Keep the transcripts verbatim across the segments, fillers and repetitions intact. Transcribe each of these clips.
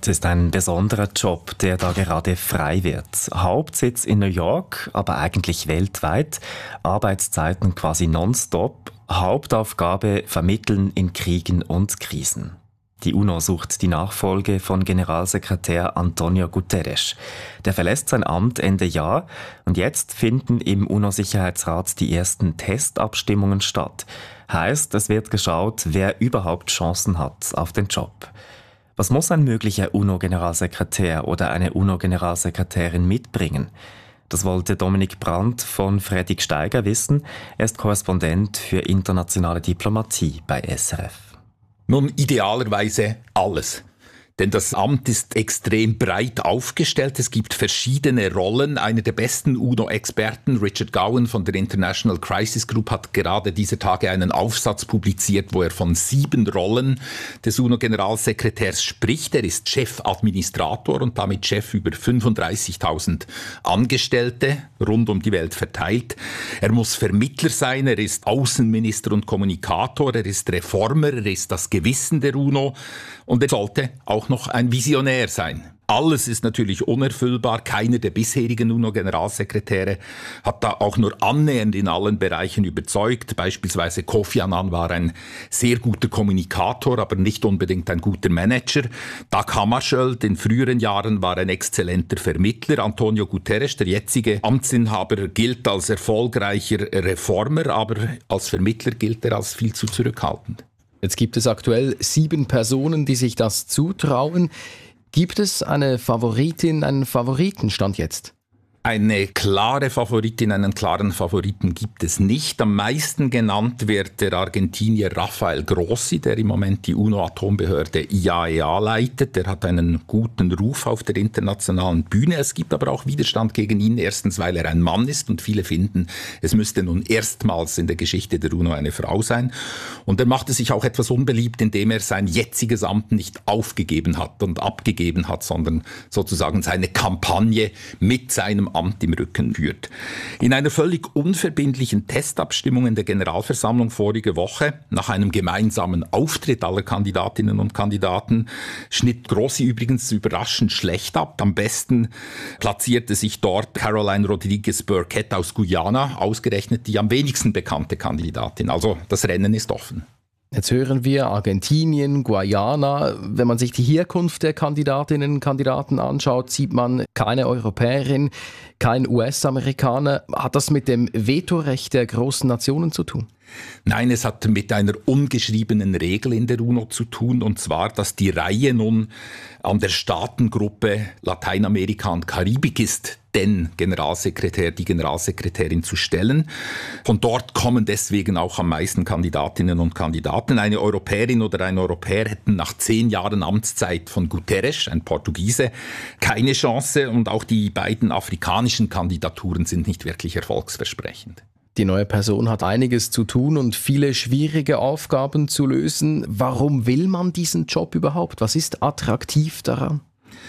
Das ist ein besonderer Job, der da gerade frei wird. Hauptsitz in New York, aber eigentlich weltweit. Arbeitszeiten quasi nonstop. Hauptaufgabe vermitteln in Kriegen und Krisen. Die UNO sucht die Nachfolge von Generalsekretär Antonio Guterres. Der verlässt sein Amt Ende Jahr und jetzt finden im UNO-Sicherheitsrat die ersten Testabstimmungen statt. Heißt, es wird geschaut, wer überhaupt Chancen hat auf den Job. Was muss ein möglicher UNO-Generalsekretär oder eine UNO-Generalsekretärin mitbringen? Das wollte Dominik Brandt von Fredrik Steiger wissen. Er ist Korrespondent für internationale Diplomatie bei S R F. Nun, idealerweise alles. Denn das Amt ist extrem breit aufgestellt. Es gibt verschiedene Rollen. Einer der besten UNO-Experten, Richard Gowan von der International Crisis Group, hat gerade dieser Tage einen Aufsatz publiziert, wo er von sieben Rollen des UNO-Generalsekretärs spricht. Er ist Chefadministrator und damit Chef über fünfunddreißigtausend Angestellte rund um die Welt verteilt. Er muss Vermittler sein, er ist Außenminister und Kommunikator, er ist Reformer, er ist das Gewissen der UNO und er sollte auch noch ein Visionär sein. Alles ist natürlich unerfüllbar. Keiner der bisherigen UNO-Generalsekretäre hat da auch nur annähernd in allen Bereichen überzeugt. Beispielsweise Kofi Annan war ein sehr guter Kommunikator, aber nicht unbedingt ein guter Manager. Dag Hammarskjöld in früheren Jahren war ein exzellenter Vermittler. Antonio Guterres, der jetzige Amtsinhaber, gilt als erfolgreicher Reformer, aber als Vermittler gilt er als viel zu zurückhaltend. Jetzt gibt es aktuell sieben Personen, die sich das zutrauen. Gibt es eine Favoritin, einen Favoriten Stand jetzt? Eine klare Favoritin, einen klaren Favoriten gibt es nicht. Am meisten genannt wird der Argentinier Rafael Grossi, der im Moment die UNO-Atombehörde I A E A leitet. Der hat einen guten Ruf auf der internationalen Bühne. Es gibt aber auch Widerstand gegen ihn. Erstens, weil er ein Mann ist und viele finden, es müsste nun erstmals in der Geschichte der UNO eine Frau sein. Und er machte sich auch etwas unbeliebt, indem er sein jetziges Amt nicht aufgegeben hat und abgegeben hat, sondern sozusagen seine Kampagne mit seinem Amt im Rücken führt. In einer völlig unverbindlichen Testabstimmung in der Generalversammlung vorige Woche, nach einem gemeinsamen Auftritt aller Kandidatinnen und Kandidaten, schnitt Grossi übrigens überraschend schlecht ab. Am besten platzierte sich dort Caroline Rodriguez Burkett aus Guyana, ausgerechnet die am wenigsten bekannte Kandidatin. Also das Rennen ist offen. Jetzt hören wir Argentinien, Guyana. Wenn man sich die Herkunft der Kandidatinnen und Kandidaten anschaut, sieht man keine Europäerin, kein U S-Amerikaner. Hat das mit dem Vetorecht der großen Nationen zu tun? Nein, es hat mit einer ungeschriebenen Regel in der UNO zu tun, und zwar, dass die Reihe nun an der Staatengruppe Lateinamerika und Karibik ist, den Generalsekretär, die Generalsekretärin zu stellen. Von dort kommen deswegen auch am meisten Kandidatinnen und Kandidaten. Eine Europäerin oder ein Europäer hätten nach zehn Jahren Amtszeit von Guterres, ein Portugiese, keine Chance, und auch die beiden afrikanischen Kandidaturen sind nicht wirklich erfolgsversprechend. Die neue Person hat einiges zu tun und viele schwierige Aufgaben zu lösen. Warum will man diesen Job überhaupt? Was ist attraktiv daran?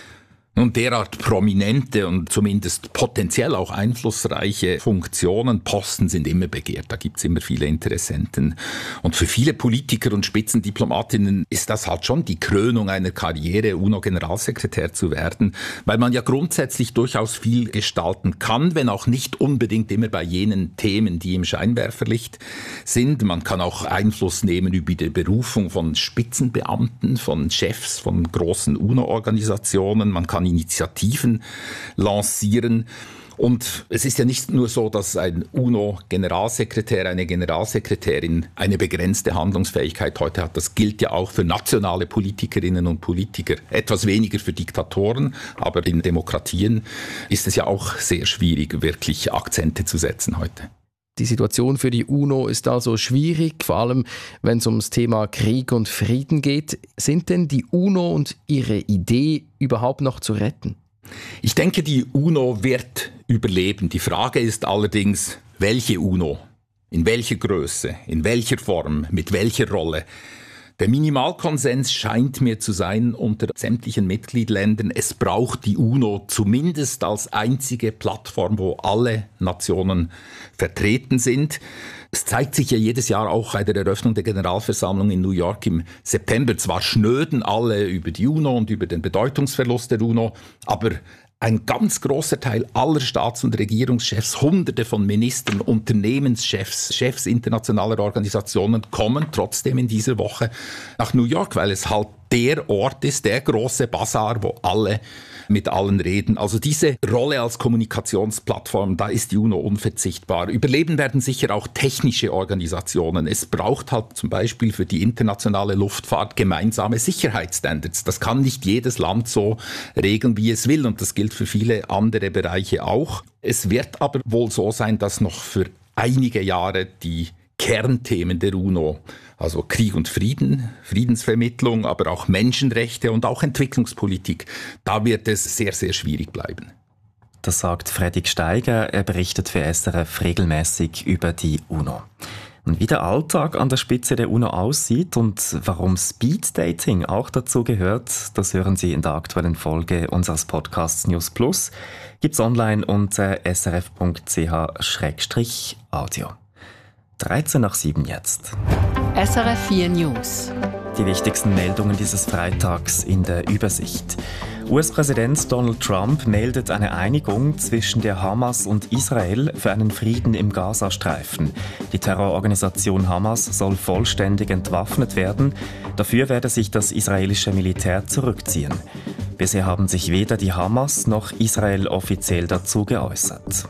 Nun, derart prominente und zumindest potenziell auch einflussreiche Funktionen, Posten sind immer begehrt. Da gibt's immer viele Interessenten. Und für viele Politiker und Spitzendiplomatinnen ist das halt schon die Krönung einer Karriere, UNO-Generalsekretär zu werden, weil man ja grundsätzlich durchaus viel gestalten kann, wenn auch nicht unbedingt immer bei jenen Themen, die im Scheinwerferlicht sind. Man kann auch Einfluss nehmen über die Berufung von Spitzenbeamten, von Chefs von großen UNO-Organisationen. Man kann Initiativen lancieren. Und es ist ja nicht nur so, dass ein UNO-Generalsekretär, eine Generalsekretärin eine begrenzte Handlungsfähigkeit heute hat. Das gilt ja auch für nationale Politikerinnen und Politiker. Etwas weniger für Diktatoren, aber in Demokratien ist es ja auch sehr schwierig, wirklich Akzente zu setzen heute. Die Situation für die UNO ist also schwierig, vor allem wenn es ums Thema Krieg und Frieden geht. Sind denn die UNO und ihre Idee überhaupt noch zu retten? Ich denke, die UNO wird überleben. Die Frage ist allerdings, welche UNO? In welcher Größe? In welcher Form? Mit welcher Rolle? Der Minimalkonsens scheint mir zu sein unter sämtlichen Mitgliedsländern, es braucht die UNO zumindest als einzige Plattform, wo alle Nationen vertreten sind. Es zeigt sich ja jedes Jahr auch bei der Eröffnung der Generalversammlung in New York im September. Zwar schnöden alle über die UNO und über den Bedeutungsverlust der UNO, aber ein ganz großer Teil aller Staats- und Regierungschefs, Hunderte von Ministern, Unternehmenschefs, Chefs internationaler Organisationen kommen trotzdem in dieser Woche nach New York, weil es halt der Ort ist, der große Basar, wo alle mit allen reden. Also diese Rolle als Kommunikationsplattform, da ist die UNO unverzichtbar. Überleben werden sicher auch technische Organisationen. Es braucht halt zum Beispiel für die internationale Luftfahrt gemeinsame Sicherheitsstandards. Das kann nicht jedes Land so regeln, wie es will, und das gilt für viele andere Bereiche auch. Es wird aber wohl so sein, dass noch für einige Jahre die Kernthemen der UNO, also Krieg und Frieden, Friedensvermittlung, aber auch Menschenrechte und auch Entwicklungspolitik, da wird es sehr, sehr schwierig bleiben. Das sagt Fredrik Steiger, er berichtet für S R F regelmäßig über die UNO. Und wie der Alltag an der Spitze der UNO aussieht und warum Speeddating auch dazu gehört, das hören Sie in der aktuellen Folge unseres Podcasts News Plus. Gibt's online unter s r f punkt c h slash audio. dreizehn nach sieben jetzt. S R F vier News. Die wichtigsten Meldungen dieses Freitags in der Übersicht. U S-Präsident Donald Trump meldet eine Einigung zwischen der Hamas und Israel für einen Frieden im Gazastreifen. Die Terrororganisation Hamas soll vollständig entwaffnet werden. Dafür werde sich das israelische Militär zurückziehen. Bisher haben sich weder die Hamas noch Israel offiziell dazu geäußert.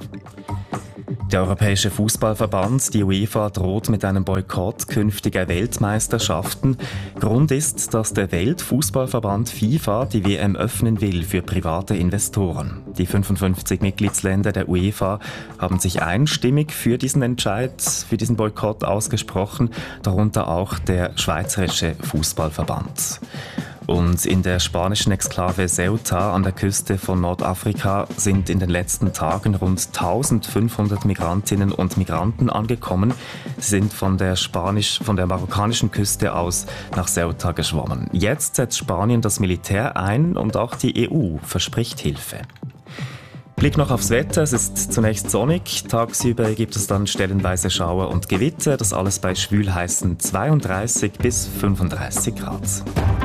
Der Europäische Fußballverband, die UEFA, droht mit einem Boykott künftiger Weltmeisterschaften. Grund ist, dass der Weltfußballverband FIFA die W M öffnen will für private Investoren. Die fünfundfünfzig Mitgliedsländer der UEFA haben sich einstimmig für diesen Entscheid, für diesen Boykott ausgesprochen, darunter auch der Schweizerische Fußballverband. Und in der spanischen Exklave Ceuta an der Küste von Nordafrika sind in den letzten Tagen rund eintausendfünfhundert Migrantinnen und Migranten angekommen. Sie sind von der, Spanisch, von der marokkanischen Küste aus nach Ceuta geschwommen. Jetzt setzt Spanien das Militär ein und auch die E U verspricht Hilfe. Blick noch aufs Wetter. Es ist zunächst sonnig. Tagsüber gibt es dann stellenweise Schauer und Gewitter. Das alles bei schwülheißen zweiunddreißig bis fünfunddreißig Grad.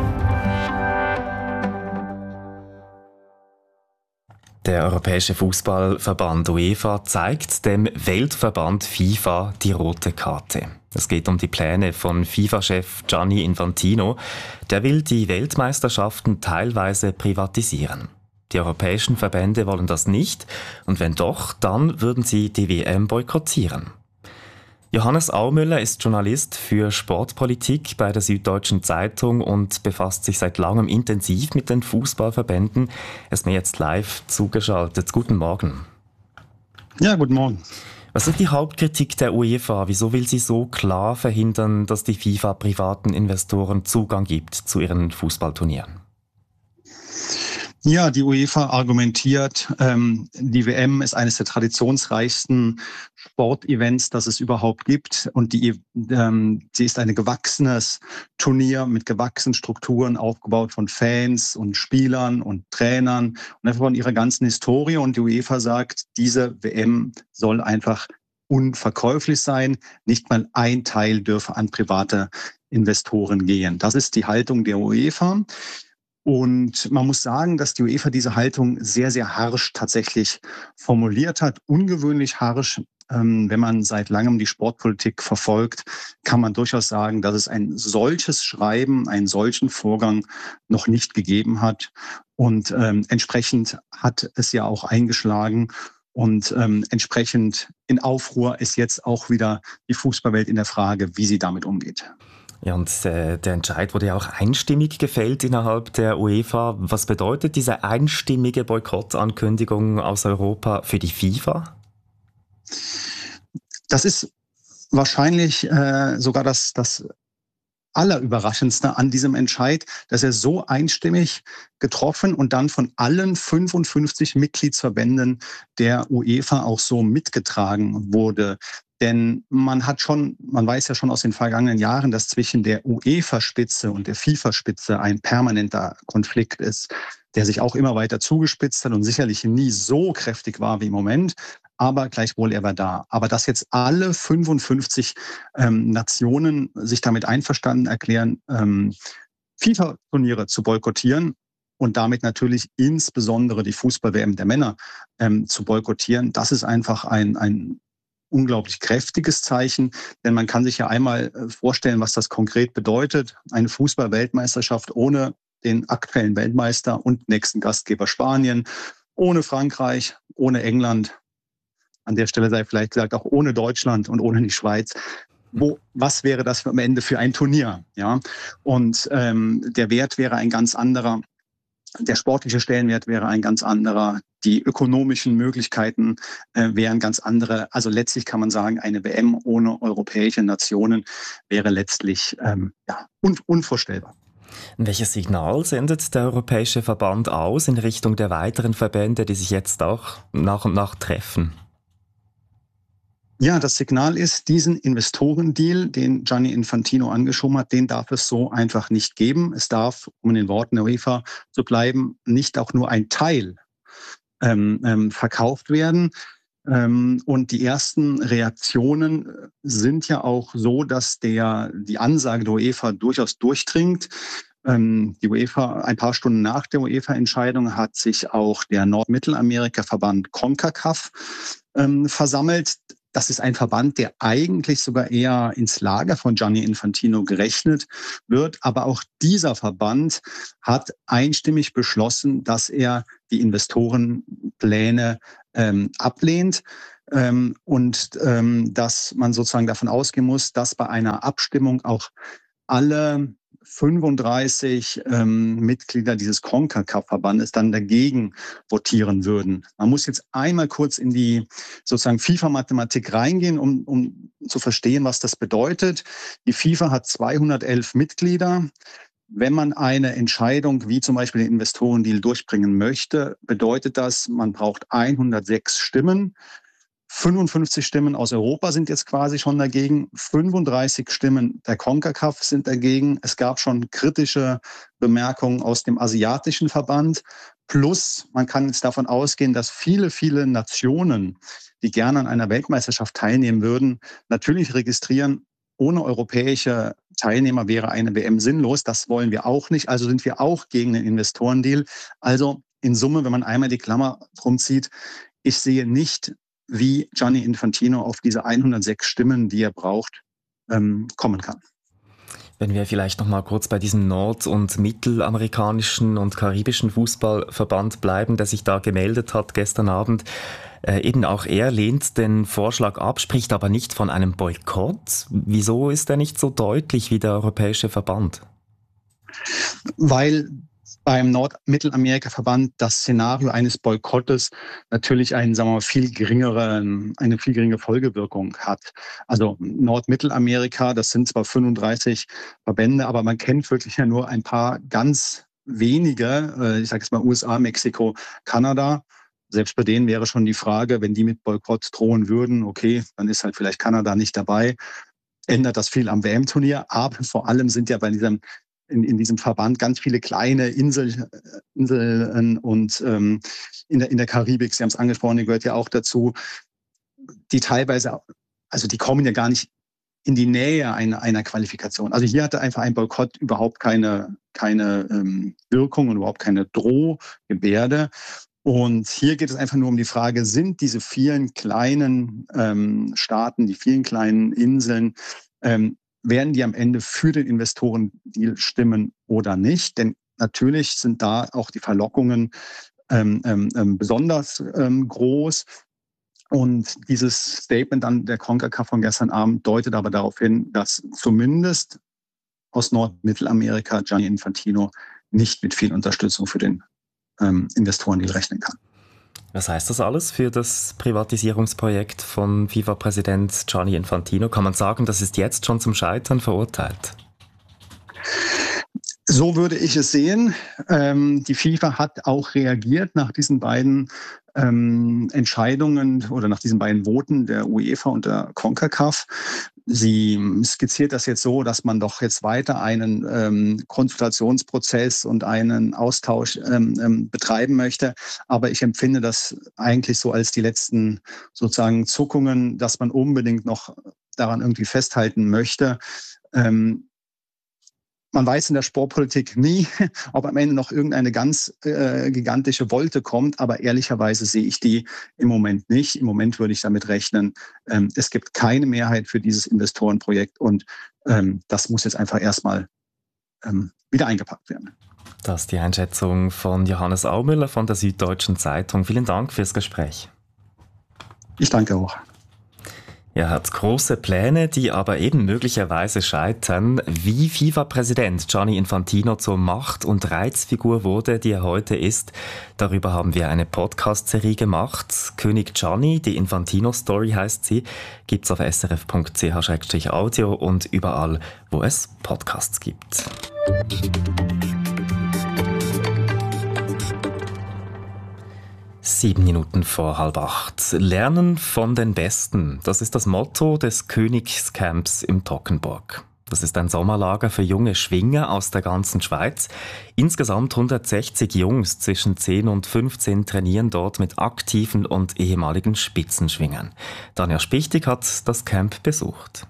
Der Europäische Fußballverband UEFA zeigt dem Weltverband FIFA die rote Karte. Es geht um die Pläne von FIFA-Chef Gianni Infantino. Der will die Weltmeisterschaften teilweise privatisieren. Die europäischen Verbände wollen das nicht und wenn doch, dann würden sie die W M boykottieren. Johannes Aumüller ist Journalist für Sportpolitik bei der Süddeutschen Zeitung und befasst sich seit langem intensiv mit den Fußballverbänden. Er ist mir jetzt live zugeschaltet. Guten Morgen. Ja, guten Morgen. Was ist die Hauptkritik der UEFA? Wieso will sie so klar verhindern, dass die FIFA privaten Investoren Zugang gibt zu ihren Fußballturnieren? Ja, die UEFA argumentiert, ähm, die W M ist eines der traditionsreichsten Sportevents, das es überhaupt gibt. Und die, ähm, sie ist ein gewachsenes Turnier mit gewachsenen Strukturen, aufgebaut von Fans und Spielern und Trainern und einfach von ihrer ganzen Historie. Und die UEFA sagt, diese W M soll einfach unverkäuflich sein. Nicht mal ein Teil dürfe an private Investoren gehen. Das ist die Haltung der UEFA. Und man muss sagen, dass die UEFA diese Haltung sehr, sehr harsch tatsächlich formuliert hat. Ungewöhnlich harsch. Ähm, wenn man seit langem die Sportpolitik verfolgt, kann man durchaus sagen, dass es ein solches Schreiben, einen solchen Vorgang noch nicht gegeben hat. Und ähm, entsprechend hat es ja auch eingeschlagen. Und ähm, entsprechend in Aufruhr ist jetzt auch wieder die Fußballwelt in der Frage, wie sie damit umgeht. Ja, und äh, der Entscheid wurde ja auch einstimmig gefällt innerhalb der UEFA. Was bedeutet diese einstimmige Boykottankündigung aus Europa für die FIFA? Das ist wahrscheinlich äh, sogar das, das Allerüberraschendste an diesem Entscheid, dass er so einstimmig getroffen und dann von allen fünfundfünfzig Mitgliedsverbänden der UEFA auch so mitgetragen wurde. Denn man hat schon, man weiß ja schon aus den vergangenen Jahren, dass zwischen der UEFA-Spitze und der FIFA-Spitze ein permanenter Konflikt ist, der sich auch immer weiter zugespitzt hat und sicherlich nie so kräftig war wie im Moment. Aber gleichwohl, er war da. Aber dass jetzt alle fünfundfünfzig ähm, Nationen sich damit einverstanden erklären, ähm, FIFA-Turniere zu boykottieren und damit natürlich insbesondere die Fußball-W M der Männer ähm, zu boykottieren, das ist einfach ein, ein unglaublich kräftiges Zeichen. Denn man kann sich ja einmal vorstellen, was das konkret bedeutet. Eine Fußball-Weltmeisterschaft ohne den aktuellen Weltmeister und nächsten Gastgeber Spanien, ohne Frankreich, ohne England. An der Stelle sei vielleicht gesagt, auch ohne Deutschland und ohne die Schweiz. Wo, was wäre das am Ende für ein Turnier? Ja? Und ähm, der Wert wäre ein ganz anderer. Der sportliche Stellenwert wäre ein ganz anderer. Die ökonomischen Möglichkeiten äh, wären ganz andere. Also letztlich kann man sagen, eine W M ohne europäische Nationen wäre letztlich ähm, ja, un- unvorstellbar. Welches Signal sendet der Europäische Verband aus in Richtung der weiteren Verbände, die sich jetzt auch nach und nach treffen? Ja, das Signal ist, diesen Investorendeal, den Gianni Infantino angeschoben hat, den darf es so einfach nicht geben. Es darf, um in den Worten der UEFA zu bleiben, nicht auch nur ein Teil ähm, ähm, verkauft werden. Ähm, und die ersten Reaktionen sind ja auch so, dass der, die Ansage der UEFA durchaus durchdringt. Ähm, die UEFA, ein paar Stunden nach der UEFA-Entscheidung hat sich auch der Nordmittelamerika-Verband CONCACAF ähm, versammelt. Das ist ein Verband, der eigentlich sogar eher ins Lager von Gianni Infantino gerechnet wird. Aber auch dieser Verband hat einstimmig beschlossen, dass er die Investorenpläne ähm, ablehnt ähm, und ähm, dass man sozusagen davon ausgehen muss, dass bei einer Abstimmung auch alle fünfunddreißig ähm, Mitglieder dieses CONCACAF-Verbandes dann dagegen votieren würden. Man muss jetzt einmal kurz in die sozusagen FIFA-Mathematik reingehen, um, um zu verstehen, was das bedeutet. Die FIFA hat zweihundertelf Mitglieder. Wenn man eine Entscheidung wie zum Beispiel den Investorendeal durchbringen möchte, bedeutet das, man braucht hundertsechs Stimmen. fünfundfünfzig Stimmen aus Europa sind jetzt quasi schon dagegen. fünfunddreißig Stimmen der CONCACAF sind dagegen. Es gab schon kritische Bemerkungen aus dem asiatischen Verband. Plus, man kann jetzt davon ausgehen, dass viele, viele Nationen, die gerne an einer Weltmeisterschaft teilnehmen würden, natürlich registrieren, ohne europäische Teilnehmer wäre eine W M sinnlos. Das wollen wir auch nicht. Also sind wir auch gegen den Investorendeal. Also in Summe, wenn man einmal die Klammer drum zieht, ich sehe nicht, wie Gianni Infantino auf diese hundertsechs Stimmen, die er braucht, ähm, kommen kann. Wenn wir vielleicht noch mal kurz bei diesem nord- und mittelamerikanischen und karibischen Fußballverband bleiben, der sich da gemeldet hat gestern Abend. Äh, eben auch er lehnt den Vorschlag ab, spricht aber nicht von einem Boykott. Wieso ist er nicht so deutlich wie der Europäische Verband? Weil beim Nordmittelamerika-Verband das Szenario eines Boykottes natürlich einen, sagen wir mal, viel geringere, eine viel geringere Folgewirkung hat. Also Nordmittelamerika, das sind zwar fünfunddreißig Verbände, aber man kennt wirklich ja nur ein paar ganz wenige, ich sage jetzt mal U S A, Mexiko, Kanada. Selbst bei denen wäre schon die Frage, wenn die mit Boykott drohen würden, okay, dann ist halt vielleicht Kanada nicht dabei. Ändert das viel am W M-Turnier, aber vor allem sind ja bei diesem In, in diesem Verband ganz viele kleine Insel, Inseln und ähm, in, der, in der Karibik, Sie haben es angesprochen, die gehört ja auch dazu, die teilweise, also die kommen ja gar nicht in die Nähe einer, einer Qualifikation. Also hier hatte einfach ein Boykott überhaupt keine, keine ähm, Wirkung und überhaupt keine Drohgebärde. Und hier geht es einfach nur um die Frage, sind diese vielen kleinen ähm, Staaten, die vielen kleinen Inseln, ähm, werden die am Ende für den Investorendeal stimmen oder nicht? Denn natürlich sind da auch die Verlockungen ähm, ähm, besonders ähm, groß. Und dieses Statement an der CONCACAF von gestern Abend deutet aber darauf hin, dass zumindest aus Nordmittelamerika Gianni Infantino nicht mit viel Unterstützung für den ähm, Investorendeal rechnen kann. Was heißt das alles für das Privatisierungsprojekt von FIFA-Präsident Gianni Infantino? Kann man sagen, das ist jetzt schon zum Scheitern verurteilt? So würde ich es sehen. Ähm, die FIFA hat auch reagiert nach diesen beiden ähm, Entscheidungen oder nach diesen beiden Voten der UEFA und der CONCACAF. Sie skizziert das jetzt so, dass man doch jetzt weiter einen ähm, Konsultationsprozess und einen Austausch ähm, ähm, betreiben möchte. Aber ich empfinde das eigentlich so als die letzten sozusagen Zuckungen, dass man unbedingt noch daran irgendwie festhalten möchte. Ähm, Man weiß in der Sportpolitik nie, ob am Ende noch irgendeine ganz äh, gigantische Wolte kommt, aber ehrlicherweise sehe ich die im Moment nicht. Im Moment würde ich damit rechnen, ähm, es gibt keine Mehrheit für dieses Investorenprojekt und ähm, das muss jetzt einfach erstmal ähm, wieder eingepackt werden. Das ist die Einschätzung von Johannes Aumüller von der Süddeutschen Zeitung. Vielen Dank fürs Gespräch. Ich danke auch. Er hat große Pläne, die aber eben möglicherweise scheitern. Wie FIFA-Präsident Gianni Infantino zur Macht- und Reizfigur wurde, die er heute ist, darüber haben wir eine Podcast-Serie gemacht. König Gianni, die Infantino-Story heißt sie, gibt's auf s r f punkt c h slash audio und überall, wo es Podcasts gibt. Sieben Minuten vor halb acht. Lernen von den Besten. Das ist das Motto des Königscamps im Toggenburg. Das ist ein Sommerlager für junge Schwinger aus der ganzen Schweiz. Insgesamt hundertsechzig Jungs zwischen zehn und fünfzehn trainieren dort mit aktiven und ehemaligen Spitzenschwingern. Tanja Spichtig hat das Camp besucht.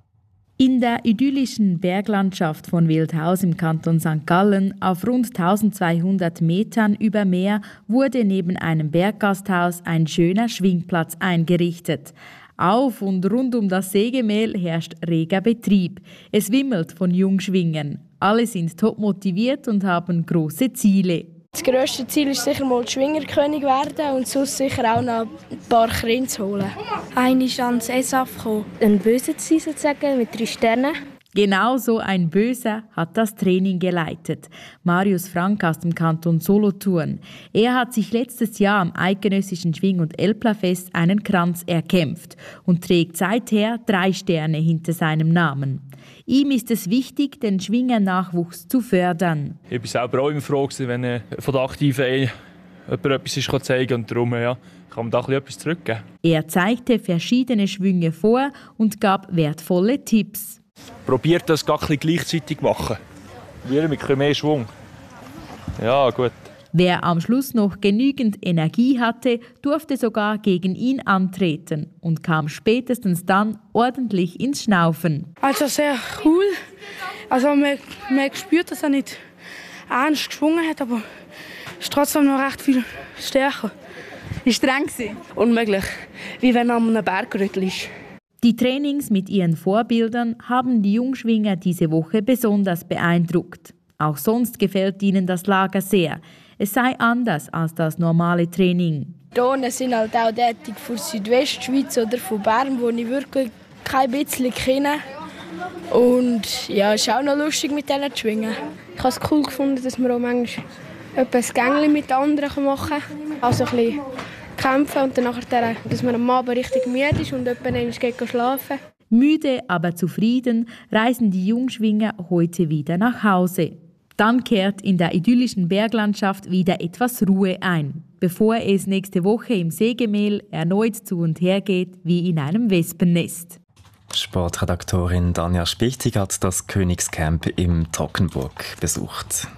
In der idyllischen Berglandschaft von Wildhaus im Kanton Sankt Gallen auf rund eintausendzweihundert Metern über Meer wurde neben einem Berggasthaus ein schöner Schwingplatz eingerichtet. Auf und rund um das Sägemehl herrscht reger Betrieb. Es wimmelt von Jungschwingern. Alle sind top motiviert und haben grosse Ziele. Das grösste Ziel ist sicher mal Schwingerkönig werden und sonst sicher auch noch ein paar Kinder zu holen. Einmal ans S A F kommen, ein Böse zu sein sozusagen, mit drei Sternen. Genau so ein Böser hat das Training geleitet. Marius Frank aus dem Kanton Solothurn. Er hat sich letztes Jahr am eidgenössischen Schwing- und Elplerfest einen Kranz erkämpft und trägt seither drei Sterne hinter seinem Namen. Ihm ist es wichtig, den Schwingernachwuchs zu fördern. Ich war selber auch immer froh, wenn von der Aktiven jemand etwas zeigen kann und darum ja, kann man da etwas zurückgeben. Er zeigte verschiedene Schwünge vor und gab wertvolle Tipps. Probiert das gar ein gleichzeitig machen. Probieren mit mehr Schwung. Ja, gut. Wer am Schluss noch genügend Energie hatte, durfte sogar gegen ihn antreten und kam spätestens dann ordentlich ins Schnaufen. Also sehr cool. Also man, man spürt, dass er nicht ernst geschwungen hat, aber es ist trotzdem noch recht viel stärker. Wie streng war? Unmöglich, wie wenn er an einem Bergrüttel ist. Die Trainings mit ihren Vorbildern haben die Jungschwinger diese Woche besonders beeindruckt. Auch sonst gefällt ihnen das Lager sehr. Es sei anders als das normale Training. Drohnen sind halt auch tätig für Südwestschweiz oder von Bern, wo ich wirklich kein bisschen kenne. Und ja, es ist auch noch lustig mit denen zu schwingen. Ich habe es cool gefunden, dass man auch manchmal etwas Gängli mit anderen machen kann. Also ein bisschen kämpfen und dann nachher, dass man am Abend richtig müde ist und jemand geht schlafen. Müde, aber zufrieden reisen die Jungschwinger heute wieder nach Hause. Dann kehrt in der idyllischen Berglandschaft wieder etwas Ruhe ein, bevor es nächste Woche im Sägemehl erneut zu und her geht wie in einem Wespennest. Sportredaktorin Tanja Spichtig hat das Königscamp im Toggenburg besucht.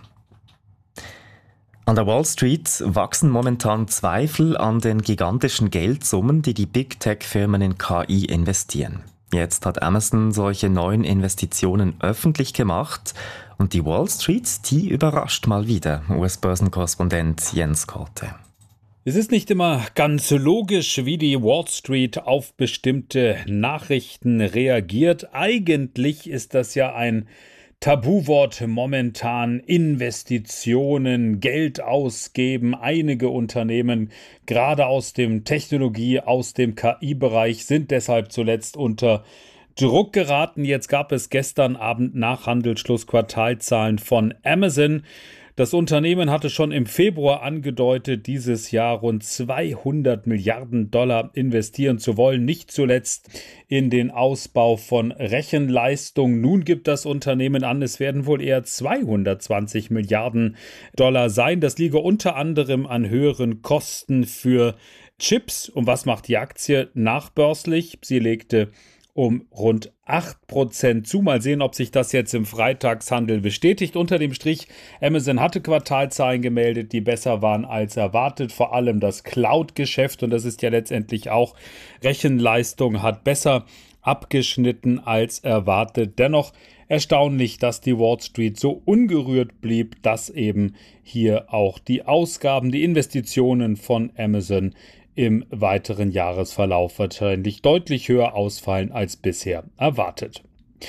An der Wall Street wachsen momentan Zweifel an den gigantischen Geldsummen, die die Big Tech-Firmen in K I investieren. Jetzt hat Amazon solche neuen Investitionen öffentlich gemacht und die Wall Street, die überrascht mal wieder. U S-Börsenkorrespondent Jens Korte. Es ist nicht immer ganz logisch, wie die Wall Street auf bestimmte Nachrichten reagiert. Eigentlich ist das ja ein Tabuwort momentan. Investitionen, Geld ausgeben. Einige Unternehmen, gerade aus dem Technologie-, aus dem K I-Bereich, sind deshalb zuletzt unter Druck geraten. Jetzt gab es gestern Abend nach Handelsschluss Quartalzahlen von Amazon. Das Unternehmen hatte schon im Februar angedeutet, dieses Jahr rund zweihundert Milliarden Dollar investieren zu wollen, nicht zuletzt in den Ausbau von Rechenleistung. Nun gibt das Unternehmen an, es werden wohl eher zweihundertzwanzig Milliarden Dollar sein. Das liege unter anderem an höheren Kosten für Chips. Und was macht die Aktie nachbörslich? Sie legte um rund acht Prozent zu. Mal sehen, ob sich das jetzt im Freitagshandel bestätigt. Unter dem Strich, Amazon hatte Quartalzahlen gemeldet, die besser waren als erwartet. Vor allem das Cloud-Geschäft, und das ist ja letztendlich auch Rechenleistung, hat besser abgeschnitten als erwartet. Dennoch erstaunlich, dass die Wall Street so ungerührt blieb, dass eben hier auch die Ausgaben, die Investitionen von Amazon im weiteren Jahresverlauf wahrscheinlich deutlich höher ausfallen als bisher erwartet.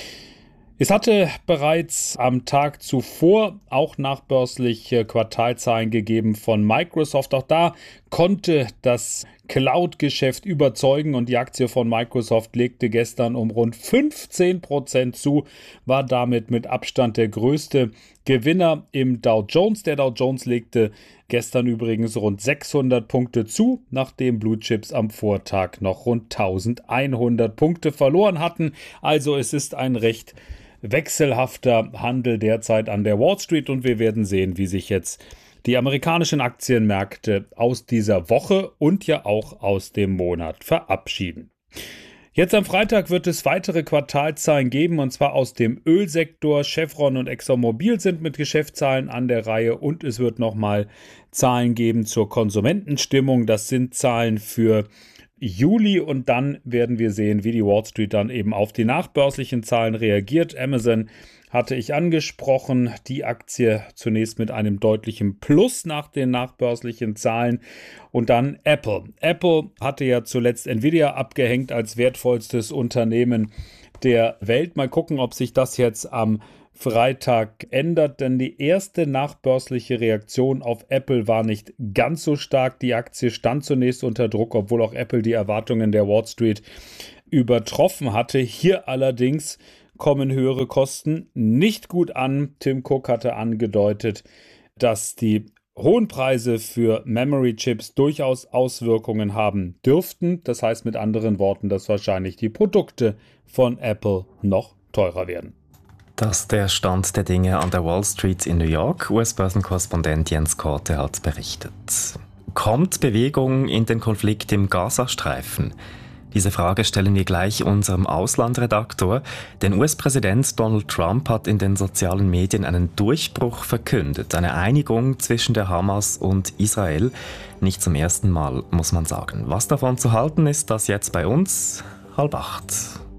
Es hatte bereits am Tag zuvor auch nachbörsliche Quartalzahlen gegeben von Microsoft. Auch da konnte das Cloud-Geschäft überzeugen und die Aktie von Microsoft legte gestern um rund fünfzehn Prozent zu, war damit mit Abstand der größte Gewinner im Dow Jones. Der Dow Jones legte gestern übrigens rund sechshundert Punkte zu, nachdem Blue Chips am Vortag noch rund eintausendeinhundert Punkte verloren hatten. Also es ist ein recht wechselhafter Handel derzeit an der Wall Street und wir werden sehen, wie sich jetzt die amerikanischen Aktienmärkte aus dieser Woche und ja auch aus dem Monat verabschieden. Jetzt am Freitag wird es weitere Quartalzahlen geben, und zwar aus dem Ölsektor. Chevron und ExxonMobil sind mit Geschäftszahlen an der Reihe und es wird nochmal Zahlen geben zur Konsumentenstimmung. Das sind Zahlen für Juli und dann werden wir sehen, wie die Wall Street dann eben auf die nachbörslichen Zahlen reagiert. Amazon hatte ich angesprochen, die Aktie zunächst mit einem deutlichen Plus nach den nachbörslichen Zahlen und dann Apple. Apple hatte ja zuletzt Nvidia abgehängt als wertvollstes Unternehmen der Welt. Mal gucken, ob sich das jetzt am Freitag ändert, denn die erste nachbörsliche Reaktion auf Apple war nicht ganz so stark. Die Aktie stand zunächst unter Druck, obwohl auch Apple die Erwartungen der Wall Street übertroffen hatte. Hier allerdings kommen höhere Kosten nicht gut an. Tim Cook hatte angedeutet, dass die hohen Preise für Memory-Chips durchaus Auswirkungen haben dürften. Das heißt mit anderen Worten, dass wahrscheinlich die Produkte von Apple noch teurer werden. Das ist der Stand der Dinge an der Wall Street in New York. U S-Börsenkorrespondent Jens Korte hat berichtet. Kommt Bewegung in den Konflikt im Gazastreifen? Diese Frage stellen wir gleich unserem Auslandredaktor. Denn U S-Präsident Donald Trump hat in den sozialen Medien einen Durchbruch verkündet. Eine Einigung zwischen der Hamas und Israel. Nicht zum ersten Mal, muss man sagen. Was davon zu halten ist, das jetzt bei uns halb acht.